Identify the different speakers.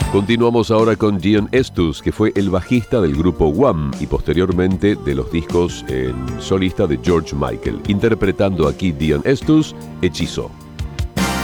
Speaker 1: Continuamos ahora con Dion Estus, que fue el bajista del grupo Wham y posteriormente de los discos en solista de George Michael, interpretando aquí Dion Estus, Hechizo.